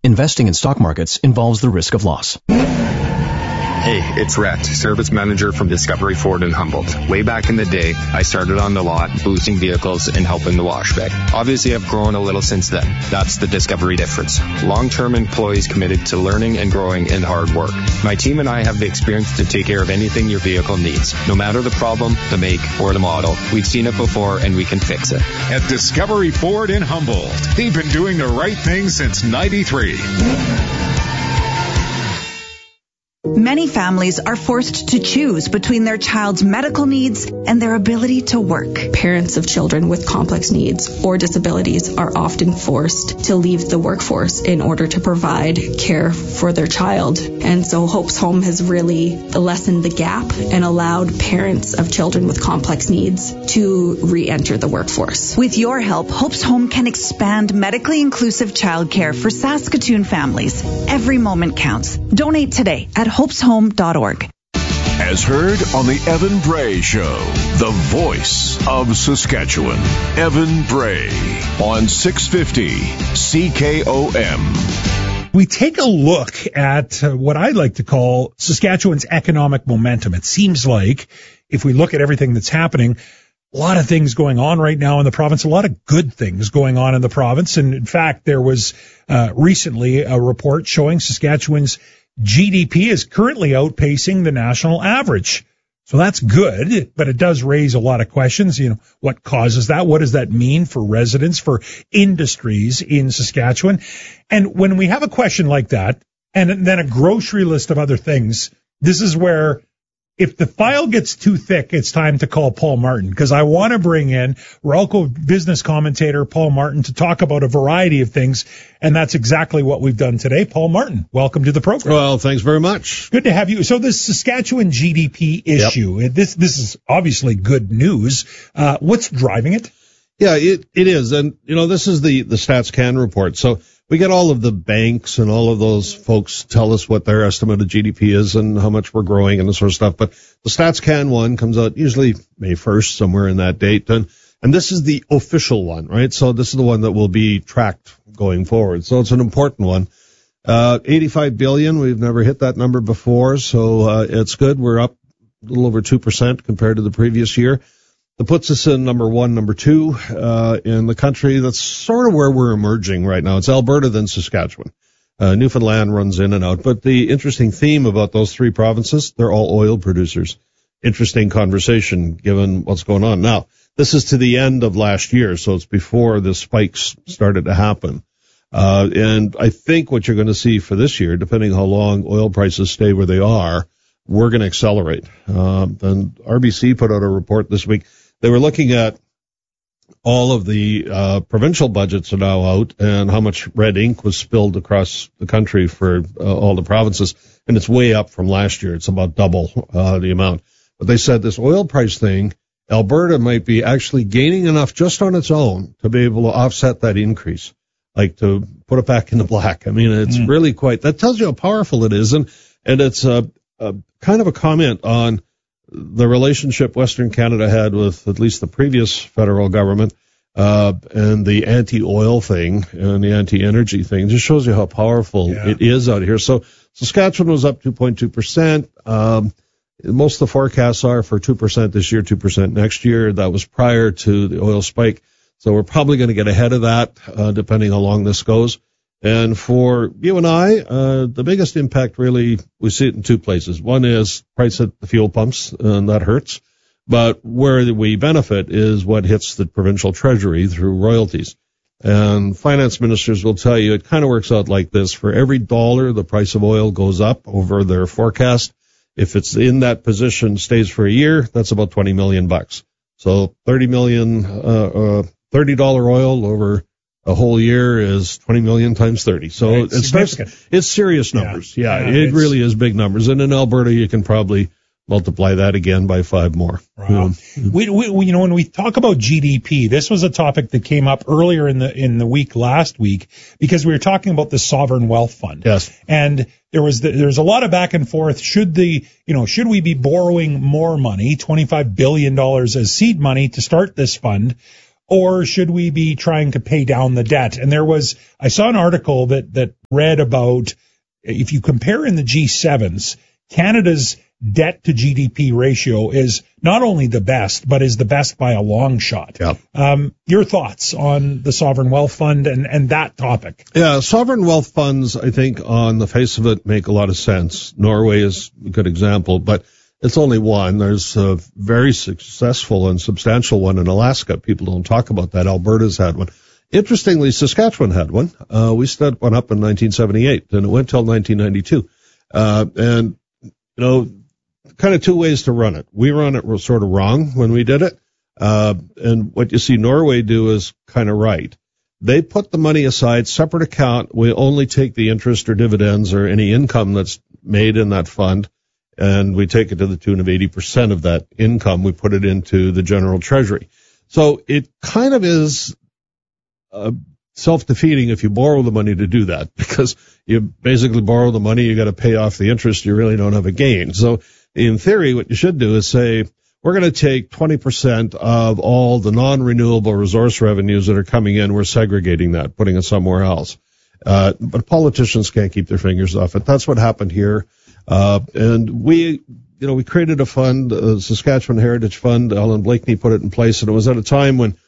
Investing in stock markets involves the risk of loss. Hey, it's Rhett, service manager from Discovery Ford in Humboldt. Way back in the day, I started on the lot, boosting vehicles and helping the wash bay. Obviously, I've grown a little since then. That's the Discovery difference. Long-term employees committed to learning and growing in hard work. My team and I have the experience to take care of anything your vehicle needs. No matter the problem, the make, or the model, we've seen it before and we can fix it. At Discovery Ford in Humboldt, they've been doing the right thing since '93. Many families are forced to choose between their child's medical needs and their ability to work. Parents of children with complex needs or disabilities are often forced to leave the workforce in order to provide care for their child. And so Hope's Home has really lessened the gap and allowed parents of children with complex needs to re-enter the workforce. With your help, Hope's Home can expand medically inclusive childcare for Saskatoon families. Every moment counts. Donate today at hopeshome.org. As heard on the Evan Bray Show, the voice of Saskatchewan. Evan Bray on 650 CKOM. We take a look at what I like to call Saskatchewan's economic momentum. It seems like if we look at everything that's happening, a lot of things going on right now in the province, a lot of good things going on in the province. And in fact, there was recently a report showing Saskatchewan's GDP is currently outpacing the national average. So that's good, but it does raise a lot of questions. You know, what causes that? What does that mean for residents, for industries in Saskatchewan? And when we have a question like that, and then a grocery list of other things, this is where if the file gets too thick, it's time to call Paul Martin, because I want to bring in Ralco business commentator Paul Martin to talk about a variety of things, and that's exactly what we've done today. Paul Martin, welcome to the program. Well, thanks very much. Good to have you. So this Saskatchewan GDP issue, Yep. this is obviously good news. What's driving it? Yeah, it is. And, you know, this is the StatsCan report. So we get all of the banks and all of those folks tell us what their estimate of GDP is and how much we're growing and this sort of stuff. But the StatsCan one comes out usually May 1st, somewhere in that date. And this is the official one, right? So this is the one that will be tracked going forward. So it's an important one. 85 billion. We've never hit that number before. So, it's good. We're up a little over 2% compared to the previous year. That puts us in number one, number two, in the country. That's sort of where we're emerging right now. It's Alberta, then Saskatchewan. Newfoundland runs in and out. But the interesting theme about those three provinces, they're all oil producers. Interesting conversation given what's going on. Now, this is to the end of last year, so it's before the spikes started to happen. And I think what you're going to see for this year, depending how long oil prices stay where they are, we're going to accelerate. And RBC put out a report this week. They were looking at all of the provincial budgets are now out and how much red ink was spilled across the country for all the provinces. And it's way up from last year. It's about double the amount. But they said this oil price thing, Alberta might be actually gaining enough just on its own to be able to offset that increase, like to put it back in the black. I mean, it's really quite, that tells you how powerful it is. And it's a kind of a comment on the relationship Western Canada had with at least the previous federal government, and the anti-oil thing and the anti-energy thing. Just shows you how powerful it is out here. So Saskatchewan was up 2.2%. Most of the forecasts are for 2% this year, 2% next year. That was prior to the oil spike. So we're probably going to get ahead of that, depending how long this goes. And for you and I, the biggest impact really, we see it in two places. One is price at the fuel pumps, and that hurts. But where we benefit is what hits the provincial treasury through royalties. And finance ministers will tell you it kind of works out like this. For every dollar the price of oil goes up over their forecast, if it's in that position, stays for a year, that's about $20 million. So $30 oil over a whole year is 20 million times 30. So it's serious numbers. Yeah, it really is big numbers. And in Alberta, you can probably multiply that again by 5 more. Wow. We you know, when we talk about GDP, this was a topic that came up earlier in the week last week, because we were talking about the Sovereign Wealth Fund. Yes. And there's a lot of back and forth. Should we be borrowing more money, $25 billion as seed money to start this fund? or should we be trying to pay down the debt? And I saw an article that read about, if you compare in the G7s, Canada's debt to GDP ratio is not only the best, but is the best by a long shot. Yeah. Your thoughts on the Sovereign Wealth Fund and that topic? Yeah, sovereign wealth funds, I think, on the face of it, make a lot of sense. Norway is a good example, but it's only one. There's a very successful and substantial one in Alaska. People don't talk about that. Alberta's had one. Interestingly, Saskatchewan had one. We set one up in 1978, and it went till 1992. And, kind of two ways to run it. We run it sort of wrong when we did it. And what you see Norway do is kind of right. They put the money aside, separate account. We only take the interest or dividends or any income that's made in that fund, and we take it to the tune of 80% of that income. We put it into the general treasury. So it kind of is self-defeating if you borrow the money to do that, because you basically borrow the money, you got to pay off the interest, you really don't have a gain. So in theory, what you should do is say, we're going to take 20% of all the non-renewable resource revenues that are coming in, we're segregating that, putting it somewhere else. But politicians can't keep their fingers off it. That's what happened here. And we created a fund, Saskatchewan Heritage Fund. Alan Blakeney put it in place, and it was at a time when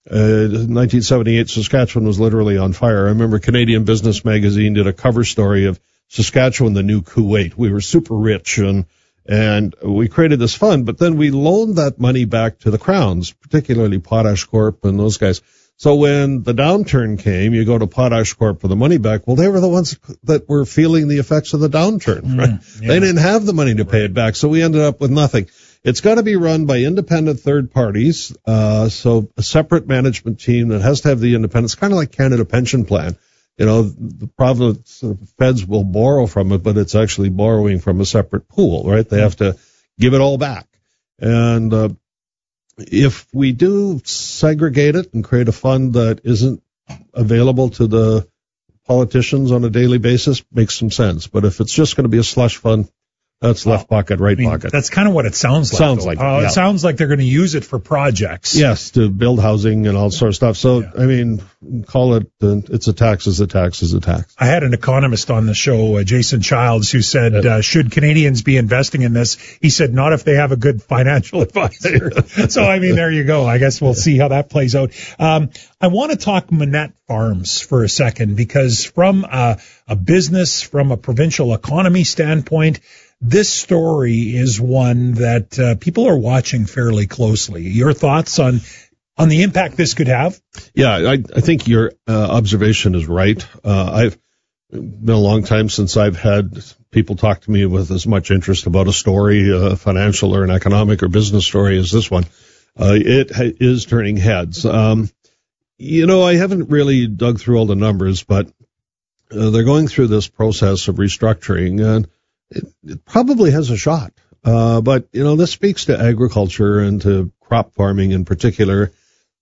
1978, Saskatchewan was literally on fire. I remember Canadian Business Magazine did a cover story of Saskatchewan, the new Kuwait. We were super rich, and we created this fund, but then we loaned that money back to the Crowns, particularly Potash Corp and those guys. So when the downturn came, you go to Potash Corp for the money back. Well, they were the ones that were feeling the effects of the downturn, right? Yeah. They didn't have the money to pay it back, so we ended up with nothing. It's got to be run by independent third parties, so a separate management team that has to have the independence, kind of like Canada Pension Plan. The province, the feds will borrow from it, but it's actually borrowing from a separate pool, right? They have to give it all back. And if we do segregate it and create a fund that isn't available to the politicians on a daily basis, makes some sense. But if it's just going to be a slush fund, that's left pocket, right pocket. That's kind of what it sounds like. Yeah. It sounds like they're going to use it for projects. Yes, to build housing and all sorts of stuff. So, yeah. Call it, it's a tax is a tax is a tax. I had an economist on the show, Jason Childs, who said, should Canadians be investing in this? He said, not if they have a good financial advisor. So, there you go. I guess we'll see how that plays out. I want to talk Manette Farms for a second, because from a business, from a provincial economy standpoint, this story is one that people are watching fairly closely. Your thoughts on the impact this could have? Yeah, I think your observation is right. I've been a long time since I've had people talk to me with as much interest about a story, a financial or an economic or business story as this one. It is turning heads. I haven't really dug through all the numbers, but they're going through this process of restructuring, and it probably has a shot. But this speaks to agriculture and to crop farming in particular.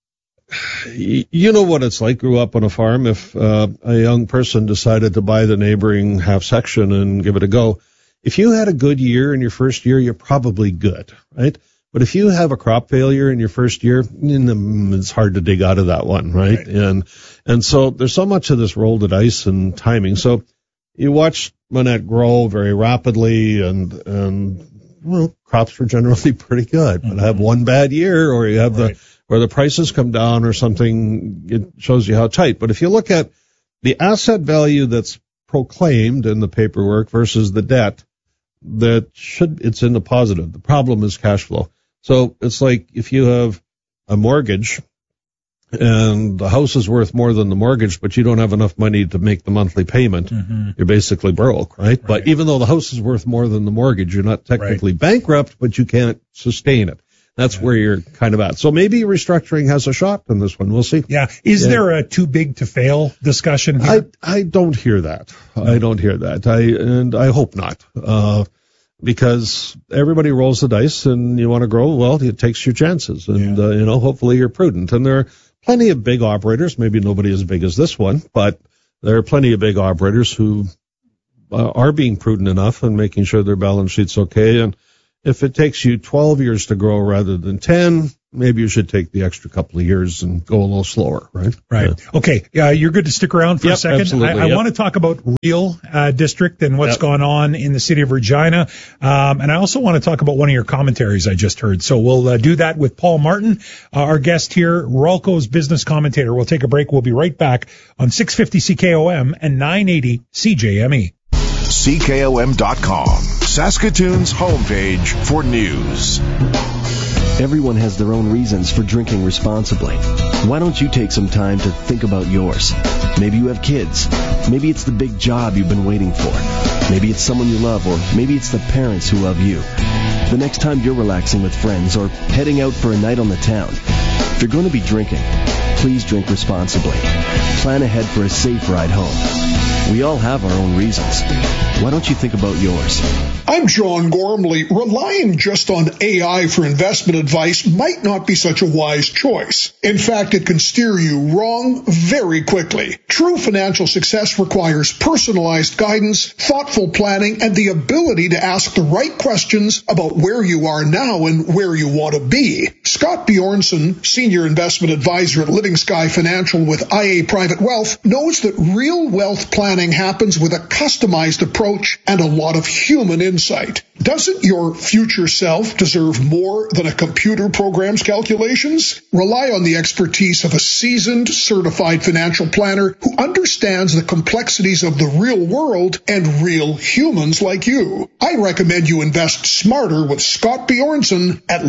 You know what it's like, grew up on a farm. If a young person decided to buy the neighboring half section and give it a go, if you had a good year in your first year, you're probably good, right? But if you have a crop failure in your first year, it's hard to dig out of that one, right? And so there's so much of this roll of the dice and timing. So you watch Manette grow very rapidly, and crops were generally pretty good. But have one bad year, or you have where the prices come down or something, it shows you how tight. But if you look at the asset value that's proclaimed in the paperwork versus the debt, it's in the positive. The problem is cash flow. So it's like if you have a mortgage and the house is worth more than the mortgage, but you don't have enough money to make the monthly payment, you're basically broke, right? But even though the house is worth more than the mortgage, you're not technically bankrupt, but you can't sustain it. That's where you're kind of at. So maybe restructuring has a shot in this one. We'll see. Yeah. Is there a too big to fail discussion here? I don't hear that. No. I don't hear that. I hope not. Because everybody rolls the dice, and you want to grow, well, it takes your chances. And, hopefully you're prudent. And there are plenty of big operators, maybe nobody as big as this one, but there are plenty of big operators who are being prudent enough and making sure their balance sheet's okay. And if it takes you 12 years to grow rather than 10, maybe you should take the extra couple of years and go a little slower, right? Right. Yeah. Okay. You're good to stick around for a second. Absolutely, I want to talk about Real District and what's gone on in the city of Regina. And I also want to talk about one of your commentaries I just heard. So we'll do that with Paul Martin, our guest here, Ralco's business commentator. We'll take a break. We'll be right back on 650 CKOM and 980 CJME. CKOM.com, Saskatoon's homepage for news. Everyone has their own reasons for drinking responsibly. Why don't you take some time to think about yours? Maybe you have kids. Maybe it's the big job you've been waiting for. Maybe it's someone you love, or maybe it's the parents who love you. The next time you're relaxing with friends or heading out for a night on the town, if you're going to be drinking, please drink responsibly. Plan ahead for a safe ride home. We all have our own reasons. Why don't you think about yours? I'm John Gormley. Relying just on AI for investment advice might not be such a wise choice. In fact, it can steer you wrong very quickly. True financial success requires personalized guidance, thoughtful planning, and the ability to ask the right questions about where you are now and where you want to be. Scott Bjornson, Senior Investment Advisor at Living Sky Financial with IA Private Wealth, knows that real wealth planning happens with a customized approach and a lot of human insight. Doesn't your future self deserve more than a computer program's calculations? Rely on the expertise of a seasoned, certified financial planner who understands the complexities of the real world and real humans like you. I recommend you invest smarter with Scott Bjornson at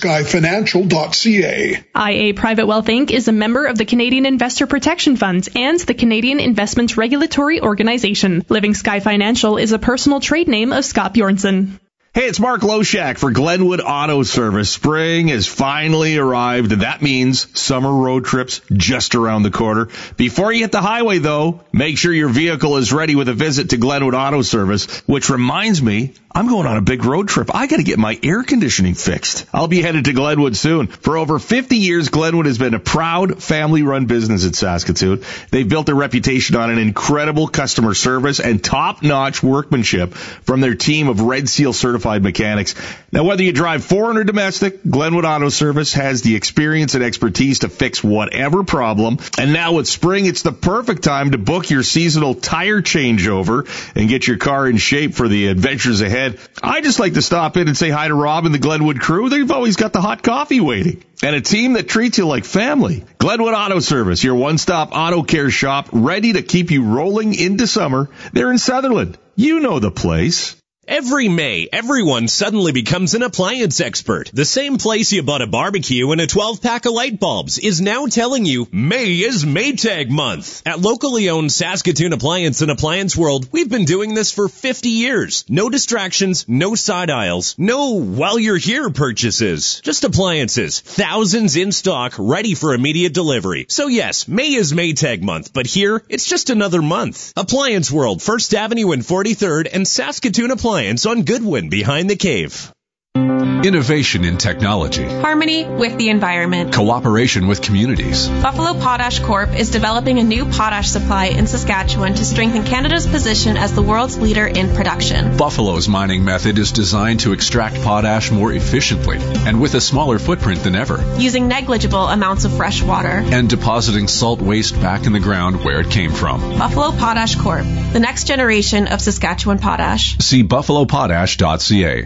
livingskyfinancial.ca. IA Private Wealth Inc. is a member of the Canadian Investor Protection Funds and the Canadian Investments Regulatory Organization. Living Sky Financial is a personal trade name of Scott Bjornson. Hey, it's Mark Loshak for Glenwood Auto Service. Spring has finally arrived, and that means summer road trips just around the corner. Before you hit the highway, though, make sure your vehicle is ready with a visit to Glenwood Auto Service, which reminds me, I'm going on a big road trip. I got to get my air conditioning fixed. I'll be headed to Glenwood soon. For over 50 years, Glenwood has been a proud family-run business in Saskatoon. They've built their reputation on an incredible customer service and top-notch workmanship from their team of Red Seal certified mechanics. Now, whether you drive foreign or domestic, Glenwood Auto Service has the experience and expertise to fix whatever problem. And now with spring, it's the perfect time to book your seasonal tire changeover and get your car in shape for the adventures ahead. I just like to stop in and say hi to Rob and the Glenwood crew. They've always got the hot coffee waiting. And a team that treats you like family. Glenwood Auto Service, your one-stop auto care shop, ready to keep you rolling into summer. They're in Sutherland. You know the place. Every May, everyone suddenly becomes an appliance expert. The same place you bought a barbecue and a 12-pack of light bulbs is now telling you May is Maytag month. At locally owned Saskatoon Appliance and Appliance World, we've been doing this for 50 years. No distractions, no side aisles, no while you're here purchases. Just appliances, thousands in stock, ready for immediate delivery. So yes, May is Maytag month, but here, it's just another month. Appliance World, 1st Avenue and 43rd, and Saskatoon Appliance on Goodwin behind the cave. Innovation in technology. Harmony with the environment. Cooperation with communities. Buffalo Potash Corp is developing a new potash supply in Saskatchewan to strengthen Canada's position as the world's leader in production. Buffalo's mining method is designed to extract potash more efficiently and with a smaller footprint than ever. Using negligible amounts of fresh water. And depositing salt waste back in the ground where it came from. Buffalo Potash Corp, the next generation of Saskatchewan potash. See buffalopotash.ca.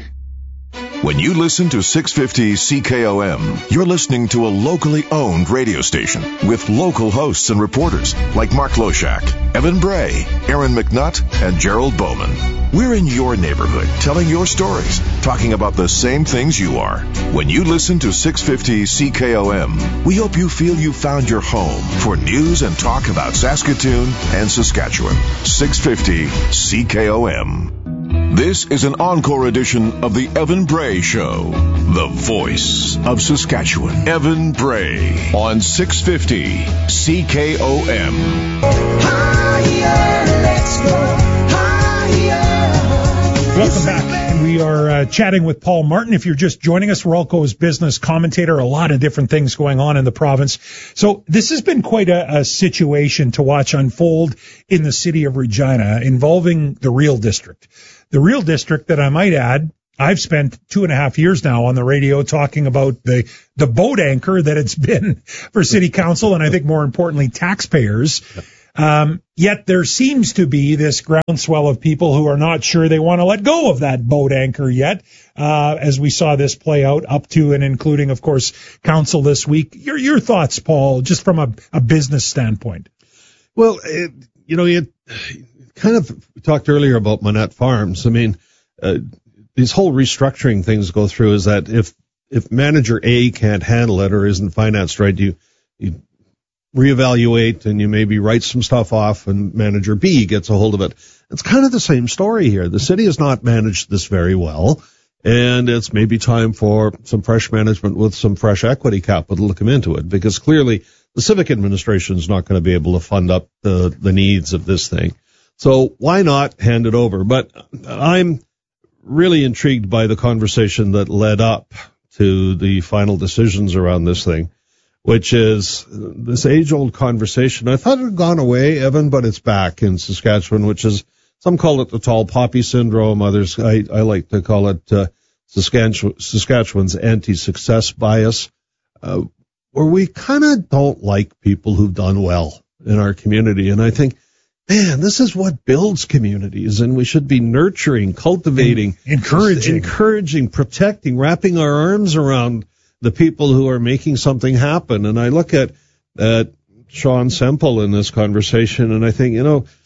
When you listen to 650 CKOM, you're listening to a locally owned radio station with local hosts and reporters like Mark Loshak, Evan Bray, Aaron McNutt, and Gerald Bowman. We're in your neighborhood, telling your stories, talking about the same things you are. When you listen to 650 CKOM, we hope you feel you found your home for news and talk about Saskatoon and Saskatchewan. 650 CKOM. This is an encore edition of the Evan Bray Show, the voice of Saskatchewan. Evan Bray on 650 CKOM. Higher, let's go higher. Welcome back. And we are chatting with Paul Martin. If you're just joining us, Ralco's business commentator, a lot of different things going on in the province. So this has been quite a situation to watch unfold in the city of Regina involving the Real District. The Real District that I might add I've spent 2.5 years now on the radio talking about the boat anchor that it's been for city council and I think more importantly taxpayers. Yet there seems to be this groundswell of people who are not sure they want to let go of that boat anchor yet, as we saw this play out up to and including, of course, council this week. Your thoughts, Paul, just from a business standpoint? Well, you kind of talked earlier about Manette Farms. I mean, these whole restructuring things go through is that if manager A can't handle it or isn't financed right, you reevaluate and you maybe write some stuff off and manager B gets a hold of it. It's kind of the same story here. The city has not managed this very well, and it's maybe time for some fresh management with some fresh equity capital to come into it, because clearly the civic administration is not going to be able to fund up the needs of this thing. So why not hand it over? But I'm really intrigued by the conversation that led up to the final decisions around this thing, which is this age-old conversation. I thought it had gone away, Evan, but it's back in Saskatchewan, which is, some call it the tall poppy syndrome. Others, I like to call it Saskatchewan's anti-success bias, where we kind of don't like people who've done well in our community. And I think, man, this is what builds communities, and we should be nurturing, cultivating, encouraging, protecting, wrapping our arms around the people who are making something happen. And I look at Sean Semple in this conversation, and I think,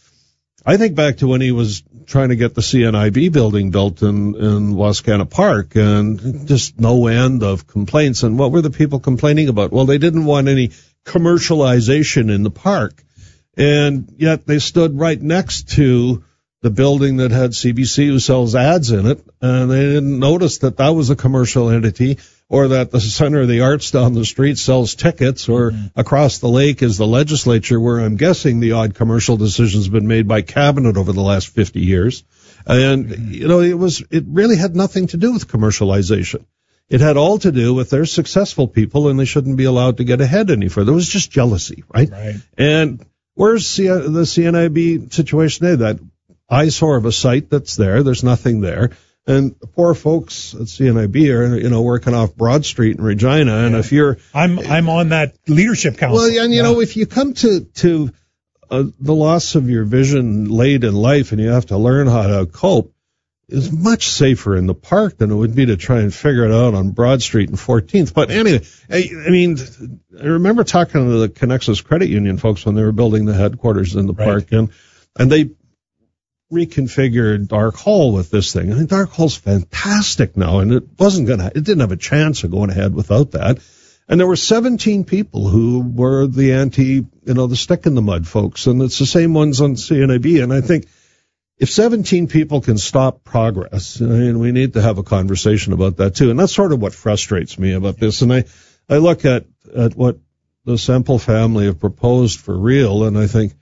I think back to when he was trying to get the CNIB building built in Wascana Park, and just no end of complaints. And what were the people complaining about? Well, they didn't want any commercialization in the park. And yet they stood right next to the building that had CBC, who sells ads in it, and they didn't notice that that was a commercial entity, or that the Center of the Arts down the street sells tickets, or across the lake is the legislature, where I'm guessing the odd commercial decision's been made by cabinet over the last 50 years. And, it really had nothing to do with commercialization. It had all to do with they're successful people and they shouldn't be allowed to get ahead any further. It was just jealousy, right? And where's the CNIB situation today? That eyesore of a site that's there. There's nothing there. And the poor folks at CNIB are, working off Broad Street in Regina. And if you're... I'm on that leadership council. Well, and if you come to the loss of your vision late in life and you have to learn how to cope, it's much safer in the park than it would be to try and figure it out on Broad Street and 14th. But anyway, I remember talking to the Connexus Credit Union folks when they were building the headquarters in the park, and they reconfigured Dark Hall with this thing. I think Dark Hall's fantastic now, and it didn't have a chance of going ahead without that. And there were 17 people who were the the stick in the mud folks, and it's the same ones on CNIB. And I think if 17 people can stop progress, we need to have a conversation about that too. And that's sort of what frustrates me about this. And I look at what the Semple family have proposed for real, and I think,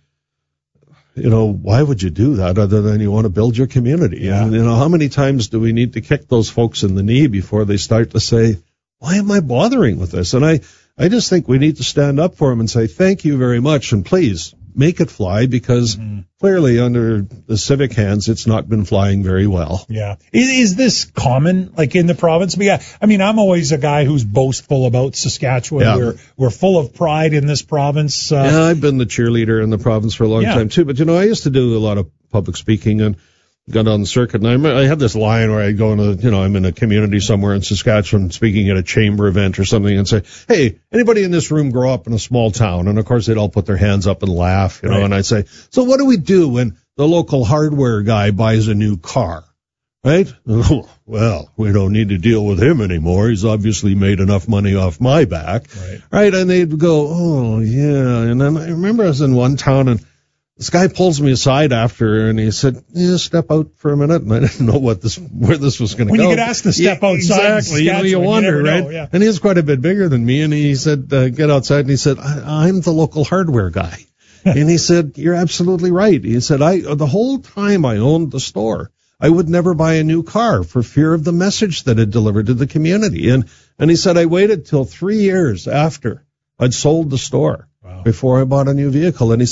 why would you do that other than you want to build your community? Yeah. And, how many times do we need to kick those folks in the knee before they start to say, why am I bothering with this? And I just think we need to stand up for them and say, thank you very much, and please make it fly, because clearly under the civic hands, it's not been flying very well. Yeah. Is this common, in the province? Yeah. I'm always a guy who's boastful about Saskatchewan. Yeah. We're full of pride in this province. I've been the cheerleader in the province for a long time too. But, I used to do a lot of public speaking and got on the circuit. And I had this line where I'd go into, I'm in a community somewhere in Saskatchewan speaking at a chamber event or something, and say, hey, anybody in this room grow up in a small town? And of course they'd all put their hands up and laugh, and I'd say, so what do we do when the local hardware guy buys a new car? Right? Well, we don't need to deal with him anymore. He's obviously made enough money off my back. Right? And they'd go, oh yeah. And then I remember I was in one town, and this guy pulls me aside after, and he said, step out for a minute. And I didn't know where this was going to go. When you get asked to step outside. Exactly. You wonder, right? Yeah. And he was quite a bit bigger than me. And he said, get outside. And he said, I'm the local hardware guy. And he said, you're absolutely right. He said, the whole time I owned the store, I would never buy a new car for fear of the message that it delivered to the community. And he said, I waited till 3 years after I'd sold the store before I bought a new vehicle. And he said,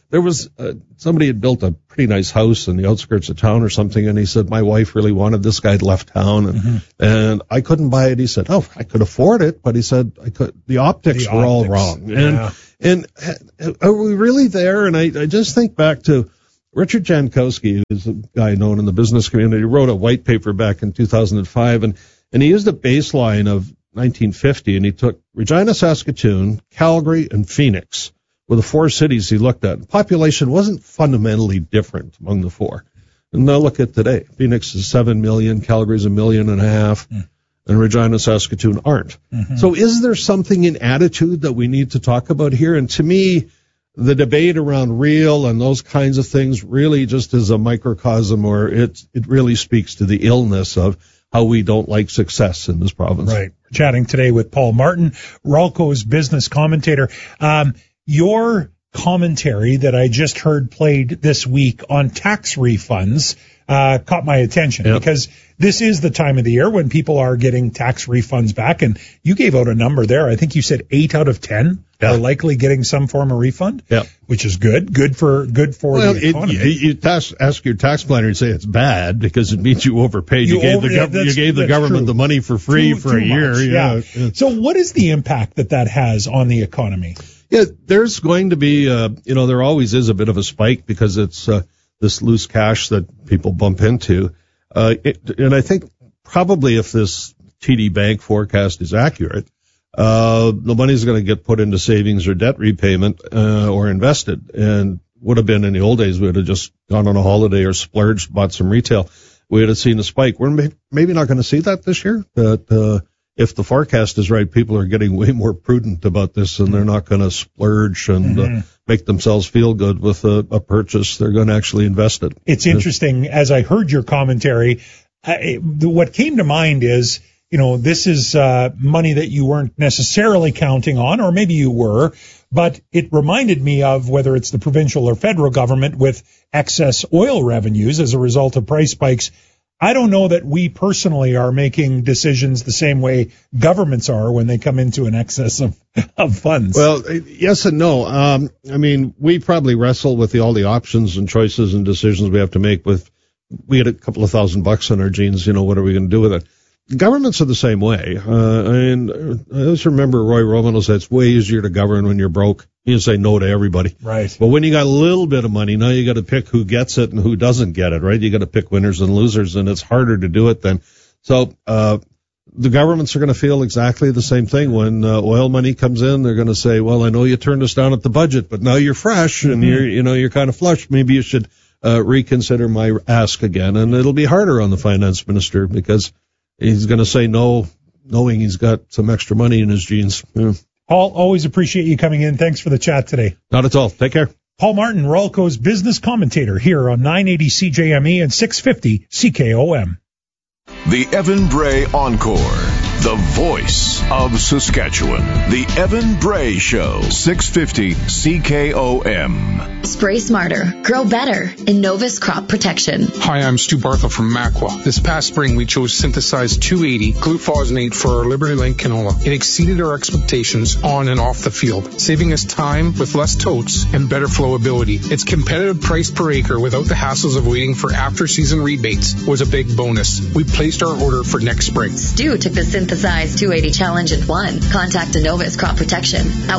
there was somebody had built a pretty nice house in the outskirts of town or something, and he said, my wife really wanted this guy left town, and I couldn't buy it. He said, oh, I could afford it, but he said the optics were all wrong. Yeah. And are we really there? And I just think back to Richard Jankowski, who's a guy known in the business community, wrote a white paper back in 2005, and he used a baseline of 1950, and he took Regina, Saskatoon, Calgary, and Phoenix were the four cities he looked at. Population wasn't fundamentally different among the four. And now look at today. Phoenix is 7 million, Calgary's 1.5 million, and Regina, Saskatoon aren't. So is there something in attitude that we need to talk about here? And to me, the debate around real and those kinds of things really just is a microcosm, or it really speaks to the illness of how we don't like success in this province. Right. We're chatting today with Paul Martin, Ralco's business commentator. Your commentary that I just heard played this week on tax refunds caught my attention because this is the time of the year when people are getting tax refunds back, and you gave out a number there. I think you said 8 out of 10 are likely getting some form of refund, which is good. Good for the economy. You ask your tax planner and say it's bad because it means you overpaid. You gave the government the money for free for a year. Yeah. So what is the impact that has on the economy? Yeah, there's going to be, there always is a bit of a spike because it's this loose cash that people bump into. And I think probably if this TD Bank forecast is accurate, the money's going to get put into savings or debt repayment or invested. And would have been in the old days, we would have just gone on a holiday or splurged, bought some retail. We would have seen a spike. We're maybe not going to see that this year, but if the forecast is right, people are getting way more prudent about this, and they're not going to splurge and make themselves feel good with a purchase. They're going to actually invest it. It's interesting. As I heard your commentary, what came to mind is, this is money that you weren't necessarily counting on, or maybe you were, but it reminded me of whether it's the provincial or federal government with excess oil revenues as a result of price spikes. I don't know that we personally are making decisions the same way governments are when they come into an excess of funds. Well, yes and no. I mean, we probably wrestle with all the options and choices and decisions we have to make we had a couple of $1,000 in our jeans, what are we going to do with it? Governments are the same way. I always remember Roy Romano said it's way easier to govern when you're broke. You say no to everybody. Right. But when you got a little bit of money, now you got to pick who gets it and who doesn't get it, right? You got to pick winners and losers, and it's harder to do it then. So, the governments are going to feel exactly the same thing when oil money comes in. They're going to say, well, I know you turned us down at the budget, but now you're fresh and you're kind of flush. Maybe you should reconsider my ask again. And it'll be harder on the finance minister because he's going to say no, knowing he's got some extra money in his jeans. Yeah. Paul, always appreciate you coming in. Thanks for the chat today. Not at all. Take care. Paul Martin, Ralco's business commentator here on 980 CJME and 650 CKOM. The Evan Bray Encore, the voice of Saskatchewan. The Evan Bray Show, 650 CKOM. Spray smarter, grow better. Innovis Crop Protection. Hi, I'm Stu Barthel from Makwa. This past spring, we chose Synthesized 280 glufosinate for our Liberty Link canola. It exceeded our expectations on and off the field, saving us time with less totes and better flowability. Its competitive price per acre without the hassles of waiting for after-season rebates was a big bonus. We placed our order for next spring. Stu took the Synthesized 280 challenge and won. Contact Innovis Crop Protection at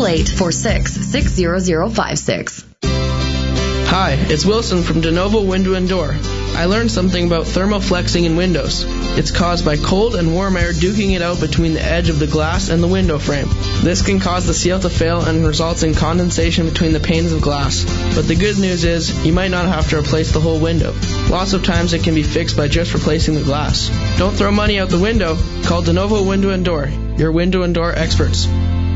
1-888-46-60056. Hi, it's Wilson from DeNovo Window and Door. I learned something about thermoflexing in windows. It's caused by cold and warm air duking it out between the edge of the glass and the window frame. This can cause the seal to fail and results in condensation between the panes of glass. But the good news is, you might not have to replace the whole window. Lots of times it can be fixed by just replacing the glass. Don't throw money out the window. Call DeNovo Window and Door, your window and door experts.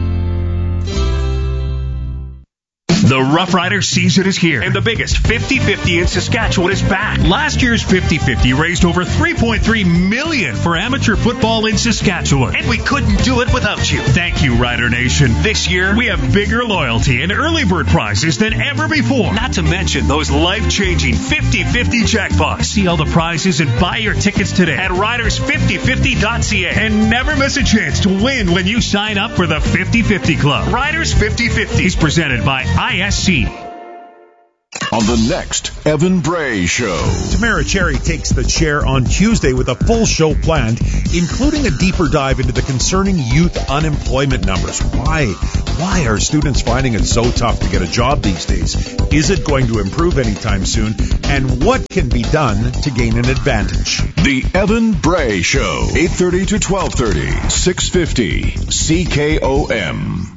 The Rough Rider season is here, and the biggest 50-50 in Saskatchewan is back. Last year's 50-50 raised over $3.3 million for amateur football in Saskatchewan, and we couldn't do it without you. Thank you, Rider Nation. This year, we have bigger loyalty and early bird prizes than ever before. Not to mention those life-changing 50-50 jackpots. See all the prizes and buy your tickets today at riders5050.ca, and never miss a chance to win when you sign up for the 50-50 Club. Riders 50-50 is presented by ISC. on the next Evan Bray Show. Tamara Cherry takes the chair on Tuesday with a full show planned, including a deeper dive into the concerning youth unemployment numbers. Why are students finding it so tough to get a job these days? Is it going to improve anytime soon? And what can be done to gain an advantage? The Evan Bray Show, 8:30 to 12:30, 650 CKOM.